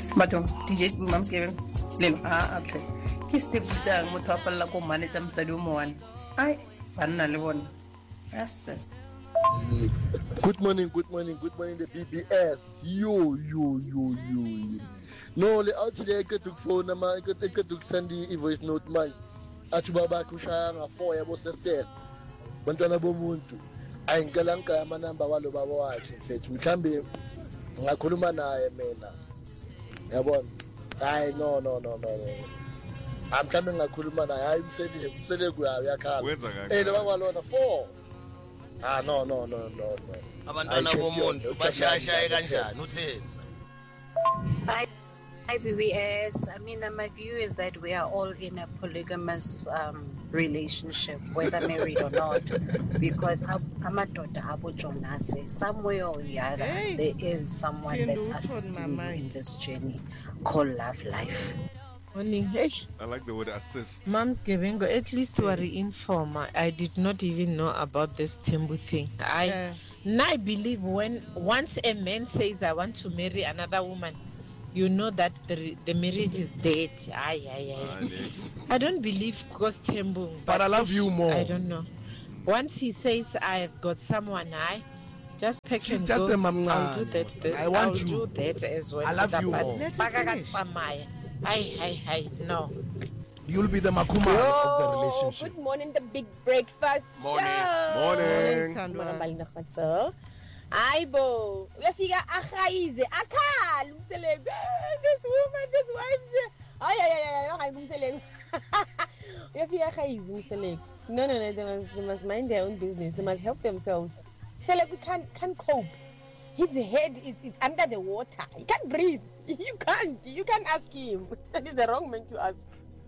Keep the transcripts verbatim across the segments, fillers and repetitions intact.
But D J Spoo Mom's giving Lil ah okay. Kiss the Bushang Mutapala go manage am Sadumo. I Banna Levon. Yes. Good morning, good morning, good morning, the B B S. Yo, yo, yo, yo. No, le out today I could phone na I could I could send the voice note man. Achubaba kushaya four yabo sister. Bantwana bomuntu. Ayingalang ka manamba walo baba wakhe sethu. Mhlambe ngakhuluma naye mina. Yabona. Hayi no no no no no. Amhlambe ngakhuluma naye hayi umsele umsele kuya yakhala. Eh lo baba lona four. Ah no no no no no. Abantwana bomuntu bashaya kanjani uthini? Hi B B S. I mean, uh, my view is that we are all in a polygamous um, relationship, whether married or not, because amadoda abo jonase somewhere or the other hey. There is someone that's assisting you in this journey called love life. Morning. Hey. I like the word assist. Mom's giving at least we are informed. I did not even know about this Tembu thing. I uh, now I believe when once a man says I want to marry another woman, you know that the the marriage is dead. Aye, aye, aye. I don't believe because Tembu. But, but I love you more. I don't know. Once he says I've got someone, I just pick She's and just go. a mama. I'll do that. that I want I'll you. do that as well. I love you more. Hi, hi, hi. No. You'll be the Makuma Yo, of the relationship. Good morning, the big breakfast morning. show. Morning. Morning. Aibo. Uyafika akhaize akhala umsebenzi. This woman, this wife. Ay ay ay ay hayi umsebenzi. Uyafika akhaize umsebenzi. No no no, they must, they must mind their own business. They must help themselves. So like we can't can't cope. His head is it's under the water. He can't breathe. You can't. You can't ask him. That is the wrong man to ask.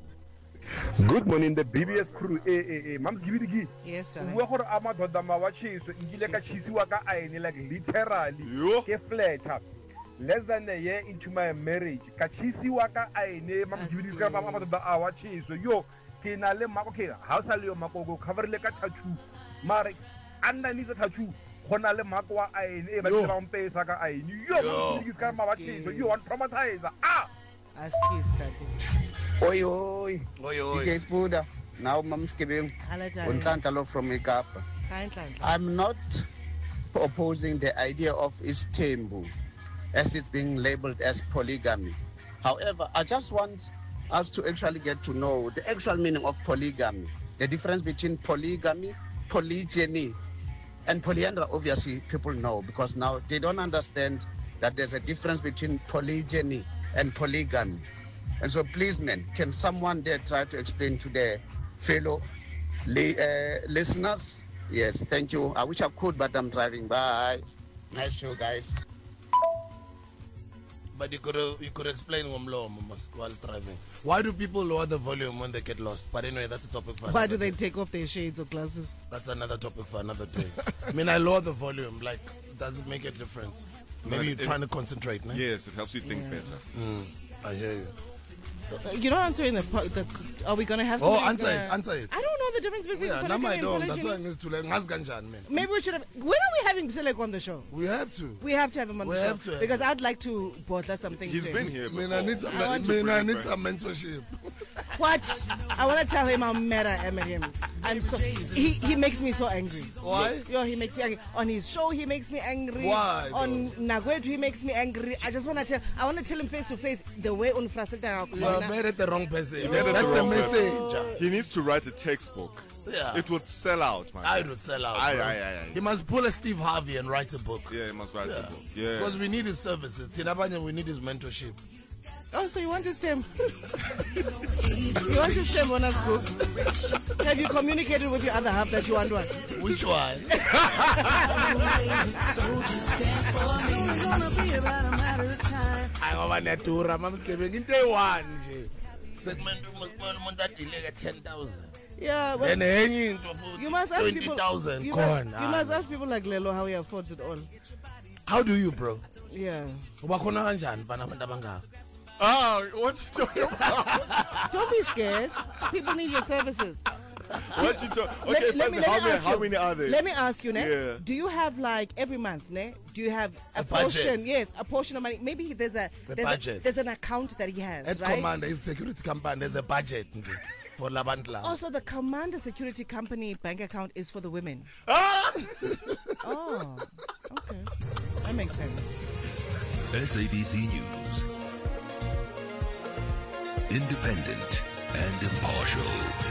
Good morning, the B B S crew. Eh eh eh. Mams give it again. Yes, sir. We are ama doda mawachi so ingile ka chisi waka aini like literally. Ke flatter. Less than a year into my marriage. Ka chisi waka aini mams give it again. Mama doda awachi so yo kina le mako ke house le mako go cover le ka tattoo. Mare underneath the tattoo. Kona le mako wa aini e ba tsela mpe sa ka aini. Yo mams give it again mawachi so you want traumatizer. Ah. Ask his daddy. Oi, oi, oi, oi. D J Spooda. Now, Mom's giving Untlantalo from Ikapa. I'm not opposing the idea of Istembu as it's being labeled as polygamy. However, I just want us to actually get to know the actual meaning of polygamy, the difference between polygamy, polygyny, and polyandry. Obviously, people know because now they don't understand that there's a difference between polygyny and polygamy. And so, please, men, can someone there try to explain to their fellow li- uh, listeners? Yes, thank you. I wish I could, but I'm driving. Bye. Nice show, guys. But you could uh, you could explain while driving. Why do people lower the volume when they get lost? But anyway, that's a topic for Why another do they day. take off their shades or glasses? That's another topic for another day. I mean, I lower the volume. Like, does it make a difference? Maybe you're trying to concentrate, no? Yes, it helps you think yeah. better. Mm, I hear you. You're not answering the, the. Are we gonna have? Oh, answer gonna, it. Answer it. I don't know the difference between. Yeah, now I don't. That's why I'm to like man. Maybe we should have. When are we having Selek on the show? We have to. We have to have him on we the have show to because I'd like to bother something. He's soon. been here. I mean, I need some. I, I, mean, I need some mentorship. What? I want to tell him how mad I am at him. I'm so. He he makes me so angry. Why? Yo, he makes me angry. On his show, he makes me angry. Why? On Nagwedu, he makes me angry. I just want to tell. I want to tell him face to face the way on Fraseta. You are mad at the wrong person. He made it That's the the wrong message. person. He needs to write a textbook. Yeah. It would sell out, man. I would sell out. Aye, aye, aye, aye. He must pull a Steve Harvey and write a book. Yeah, he must write yeah. a book. Yeah. Because we need his services. Tinabanya, we need his mentorship. Oh, so you want to stem? You want to stem on us, book? Have you communicated with your other half that you want one? Which one? I'm a natura. Mom's giving in day one. Segment ten thousand. Yeah, well, then you must ask twenty people. thousand. You, must, you must ask people like Lelo how he affords it all. How do you, bro? Yeah. Oh, what you talking about? Don't be scared. People need your services. What you talk? Let- Okay, let me- first, let how, me many, ask how you. many are there? Let me ask you, ne? Yeah. Do you have like every month, ne? Do you have a, A portion? budget. Yes, a portion of money. Maybe there's a The there's, a, budget. there's an account that he has, At right? Commander is security company. There's a budget nje for Labantla. Also, the Commander Security Company bank account is for the women. Ah! Oh, okay, that makes sense. S A B C News. Independent and impartial.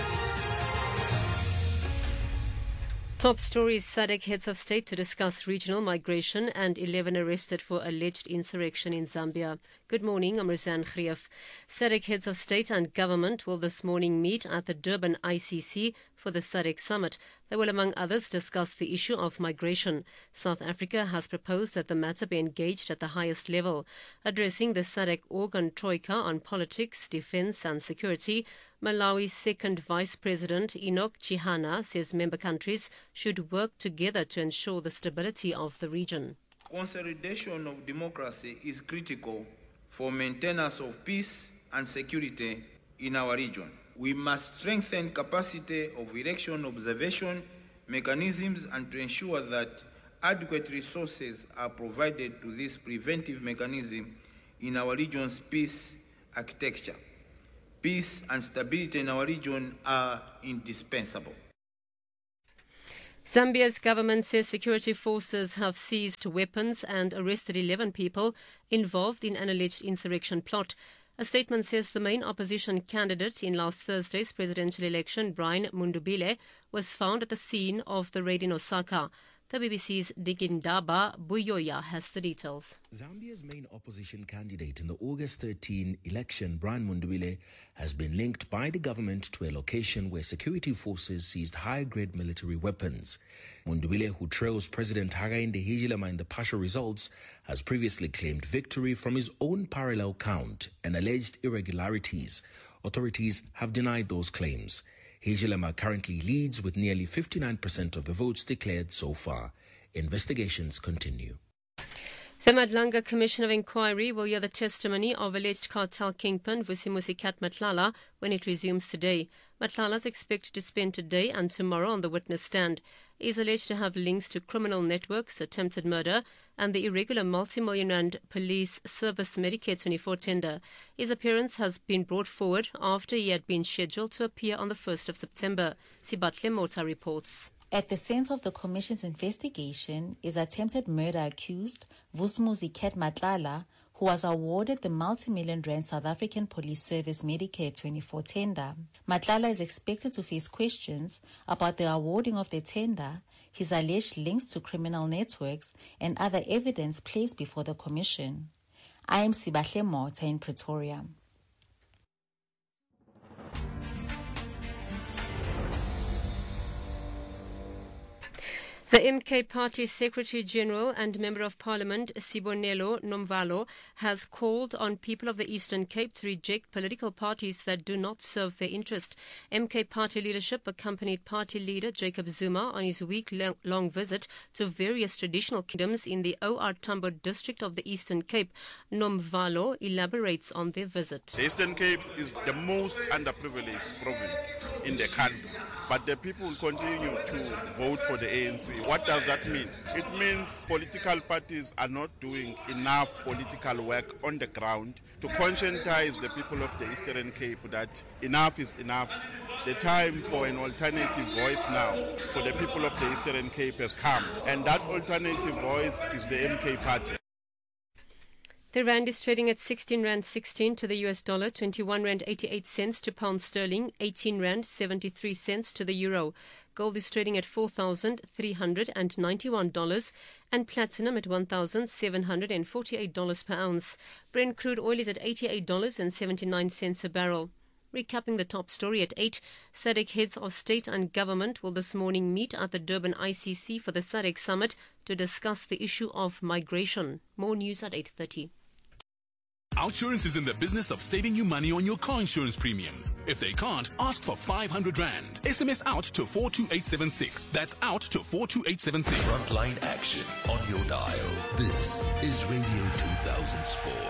Top stories: S A D C heads of state to discuss regional migration and eleven arrested for alleged insurrection in Zambia. Good morning, I'm Rizan Khrief. S A D C heads of state and government will this morning meet at the Durban I C C for the S A D C summit. They will, among others, discuss the issue of migration. South Africa has proposed that the matter be engaged at the highest level. Addressing the S A D C organ troika on politics, defence and security, Malawi's second Vice President Enoch Chihana says member countries should work together to ensure the stability of the region. Consolidation of democracy is critical for maintenance of peace and security in our region. We must strengthen capacity of election observation mechanisms and to ensure that adequate resources are provided to this preventive mechanism in our region's peace architecture. Peace and stability in our region are indispensable. Zambia's government says security forces have seized weapons and arrested eleven people involved in an alleged insurrection plot. A statement says the main opposition candidate in last Thursday's presidential election, Brian Mundubile, was found at the scene of the raid in Osaka. The B B C's Digindaba Buyoya has the details. Zambia's main opposition candidate in the August thirteenth election, Brian Mundubile, has been linked by the government to a location where security forces seized high-grade military weapons. Mundubile, who trails President Hakainde Hichilema in the partial results, has previously claimed victory from his own parallel count and alleged irregularities. Authorities have denied those claims. Hichilema currently leads with nearly fifty-nine percent of the votes declared so far. Investigations continue. The Madlanga Commission of Inquiry will hear the testimony of alleged cartel kingpin Vusimusi Kat Matlala when it resumes today. Matlala is expected to spend today and tomorrow on the witness stand. He is alleged to have links to criminal networks, attempted murder, and the irregular multi-million rand police service Medicare twenty-four tender. His appearance has been brought forward after he had been scheduled to appear on the first of September. Sibatle Mota reports. At the centre of the Commission's investigation is attempted murder accused Vusimusi Kat Matlala, who was awarded the multi-million rand South African Police Service Medicare twenty-four tender. Matlala is expected to face questions about the awarding of the tender, his alleged links to criminal networks, and other evidence placed before the Commission. I am Sibahle Mota in Pretoria. The M K Party Secretary-General and Member of Parliament, Sibonelo Nomvalo, has called on people of the Eastern Cape to reject political parties that do not serve their interest. M K Party leadership accompanied party leader Jacob Zuma on his week-long visit to various traditional kingdoms in the O R Tambo district of the Eastern Cape. Nomvalo elaborates on their visit. The Eastern Cape is the most underprivileged province in the country, but the people continue to vote for the A N C. What does that mean? It means political parties are not doing enough political work on the ground to conscientize the people of the Eastern Cape that enough is enough. The time for an alternative voice now for the people of the Eastern Cape has come, and that alternative voice is the M K Party. The rand is trading at sixteen rand sixteen to the U S dollar, twenty-one rand eighty-eight cents to pound sterling, eighteen rand seventy-three cents to the euro. Gold is trading at four thousand three hundred ninety-one dollars and platinum at one thousand seven hundred forty-eight dollars per ounce. Brent crude oil is at eighty-eight dollars and seventy-nine cents a barrel. Recapping the top story at eight, S A D C heads of state and government will this morning meet at the Durban I C C for the S A D C summit to discuss the issue of migration. More news at eight thirty. Outsurance is in the business of saving you money on your car insurance premium. If they can't, ask for five hundred rand. S M S out to four two eight seven six. That's out to four two eight seven six. Frontline action on your dial. This is Radio two thousand Sports.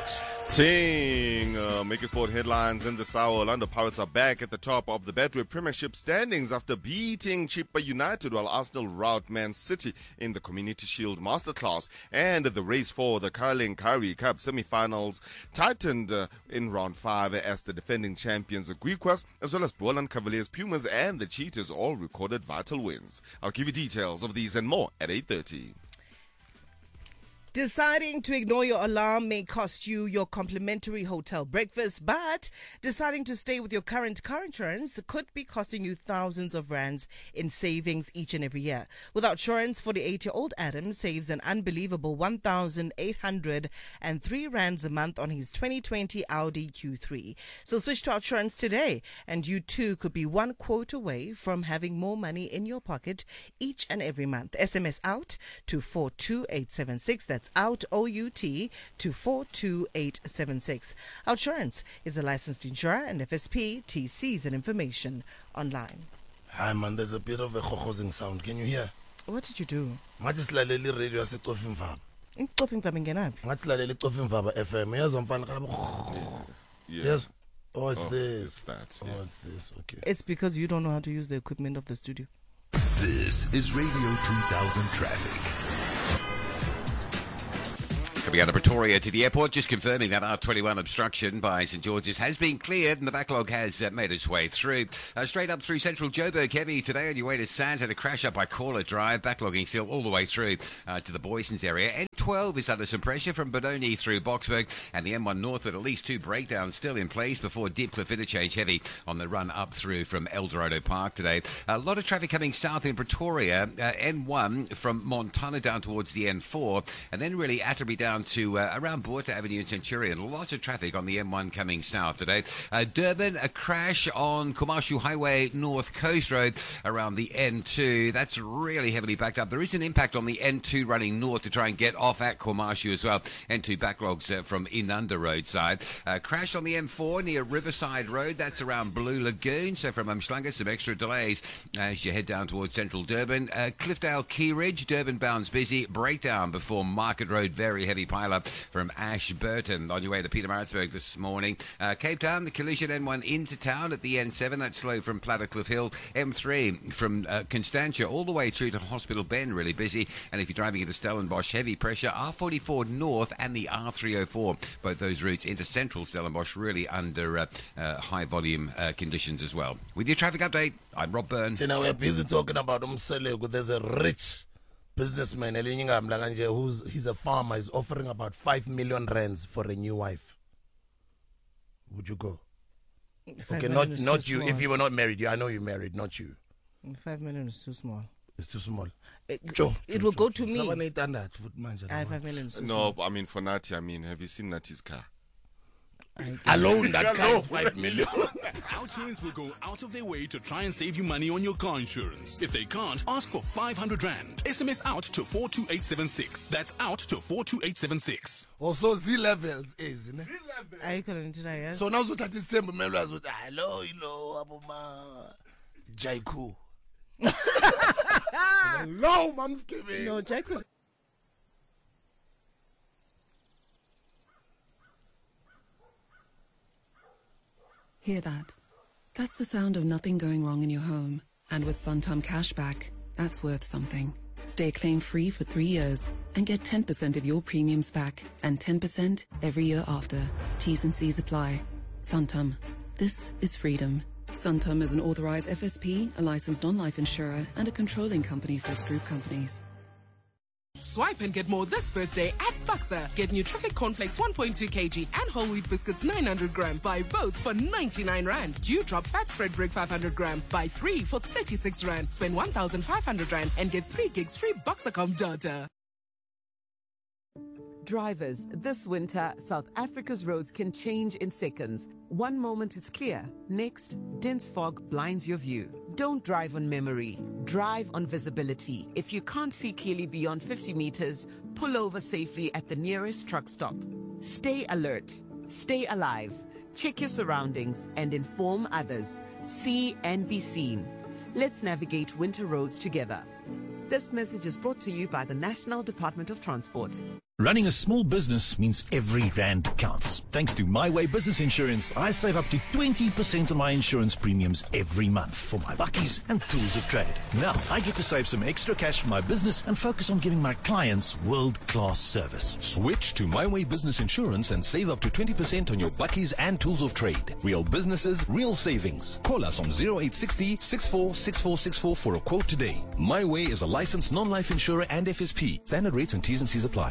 Ting, uh, making sport headlines in this hour. Orlando Pirates are back at the top of the Betway Premiership standings after beating Chippa United, while Arsenal rout Man City in the Community Shield Masterclass. And the race for the Carling Curry Cup semi-finals tightened uh, in round five as the defending champions Griquas, as well as Boland Cavaliers, Pumas and the Cheetahs all recorded vital wins. I'll give you details of these and more at eight thirty. Deciding to ignore your alarm may cost you your complimentary hotel breakfast, but deciding to stay with your current car insurance could be costing you thousands of rands in savings each and every year. With Outsurance, forty-eight-year-old Adam saves an unbelievable one thousand eight hundred three rands a month on his twenty twenty Audi Q three. So switch to Outsurance today, and you too could be one quote away from having more money in your pocket each and every month. S M S out to four two eight seven six. That's out, O U T, to four two eight seven six. Outsurance is a licensed insurer and F S P, T Cs and information online. Hi man, there's a bit of a chochozing sound. Can you hear? What did you do? Ngathi silaleli radio yaseCofim Vaba. iCofim Vaba ingenaphi? Ngathi silaleli iCofim Vaba F M. Uyezwa mfana khala. Yes. Oh, it's Oh, this. it's that, Oh, yeah. it's this. Okay. It's because you don't know how to use the equipment of the studio. This is Radio two thousand Traffic. Coming out of Pretoria to the airport, just confirming that R twenty-one obstruction by St George's has been cleared and the backlog has uh, made its way through. Uh, straight up through central Joburg, heavy today on your way to Sand, had a crash up by Caller Drive, backlogging still all the way through uh, to the Boysons area. N twelve is under some pressure from Benoni through Boksburg, and the M one North with at least two breakdowns still in place before Deepcliff interchange heavy on the run up through from Eldorado Park today. A lot of traffic coming south in Pretoria, uh, N one from Montana down towards the N four, and then really Atterbury down to uh, around Borta Avenue and Centurion. Lots of traffic on the M one coming south today. Uh, Durban, a crash on Komashu Highway North Coast Road around the N two. That's really heavily backed up. There is an impact on the N two running north to try and get off at Komashu as well. N two backlogs uh, from Inanda roadside. Uh, crash on the M four near Riverside Road. That's around Blue Lagoon. So from Umhlanga, some extra delays as you head down towards central Durban. Uh, Cliffdale Key Ridge, Durban bounds busy. Breakdown before Market Road, very heavy pile-up from Ashburton on your way to Pietermaritzburg this morning. Uh, Cape Town, the collision N one into town at the N seven. That's slow from Plattercliff Hill. M three from uh, Constantia all the way through to Hospital Bend, really busy. And if you're driving into Stellenbosch, heavy pressure. R forty-four North and the R three oh four, both those routes into central Stellenbosch, really under uh, uh, high volume uh, conditions as well. With your traffic update, I'm Rob Byrne. So now we're busy talking about Umseleko. There's a rich businessman, who's he's a farmer, is offering about five million rands for a new wife. Would you go? Five Okay, million not is not too you. small. If you were not married, you, I know you're married, not you. Five million is too small. It's too small. It, Joe, it Joe, will Joe, go Joe. to me. Someone ain't done that. Foot manager, I have five million is too No, small. I mean, for Nati, I mean, have you seen Nati's car? Alone, that car is five million. Outsurance will go out of their way to try and save you money on your car insurance. If they can't, ask for five hundred rand. S M S out to four two eight seven six. That's out to four two eight seven six. Also, Z levels is, ne? Are you calling today? Yes. So now, so that is temple members with hello, hello, Abuma, Jaiku. Hello, mom's giving. No, Jaiku. Hear that? That's the sound of nothing going wrong in your home. And with Santam Cashback, that's worth something. Stay claim-free for three years and get ten percent of your premiums back and ten percent every year after. T's and C's apply. Santam. This is freedom. Santam is an authorized F S P, a licensed non-life insurer, and a controlling company for its group companies. Swipe and get more this birthday at Buxa. Get new Traffic Cornflakes one point two kilograms and whole wheat biscuits nine hundred grams. Buy both for ninety-nine rand. Dewdrop fat spread brick five hundred grams. Buy three for thirty-six rand. Spend one thousand five hundred rand and get three gigs free Buxacom data. Drivers, this winter, South Africa's roads can change in seconds. One moment it's clear, next, dense fog blinds your view. Don't drive on memory, drive on visibility. If you can't see clearly beyond fifty meters, pull over safely at the nearest truck stop. Stay alert, stay alive, check your surroundings and inform others. See and be seen. Let's navigate winter roads together. This message is brought to you by the National Department of Transport. Running a small business means every rand counts. Thanks to My Way Business Insurance, I save up to twenty percent on my insurance premiums every month for my buckies and tools of trade. Now, I get to save some extra cash for my business and focus on giving my clients world-class service. Switch to My Way Business Insurance and save up to twenty percent on your buckies and tools of trade. Real businesses, real savings. Call us on zero eight six zero, six four six four six four for a quote today. My Way is a licensed non-life insurer and F S P. Standard rates and T's and C's apply.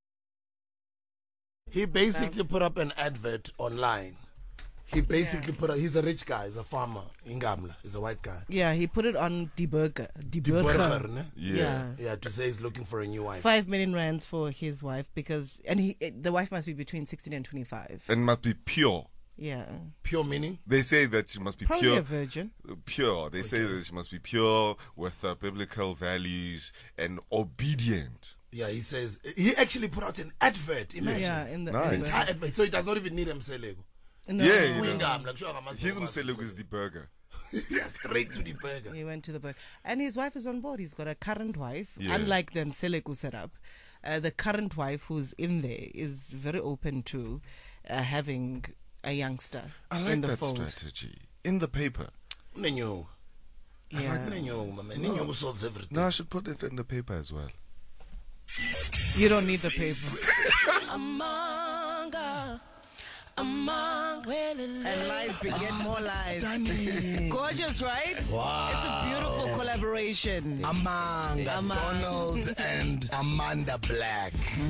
He basically put up an advert online. He basically Yeah. put up, he's a rich guy, he's a farmer in Gamla, he's a white guy. Yeah, he put it on Die Burger. Die Die Burger. Burger, ne? Yeah. Yeah, to say he's looking for a new wife. Five million rands for his wife because, and he, the wife must be between sixteen and twenty-five. And must be pure. Yeah. Pure meaning? They say that she must be Probably pure. a virgin. Pure. They say that she must be pure with uh, biblical values and obedient. Yeah, he says, he actually put out an advert, imagine. Yeah, in the- Nice. An entire advert, so he does not even need Mselego. No. Yeah, you Winga, know. I'm like, sure, I must His go back to Mselegu is the burger. Yeah, straight to the burger. He went to the burger. And his wife is on board. He's got a current wife. Yeah. Unlike the Mseleku setup, uh, the current wife who's in there is very open to uh, having a youngster I in like the that fold. strategy. In the paper. Nenyo. Yeah. Nenyo, mama. Nenyo solves everything. No, I should put it in the paper as well. You don't need the paper. Among, uh, among, well, and lies beget more lies. Stunning. Gorgeous, right? Wow. It's a beautiful collaboration. Among Among. Donald and Amanda Black.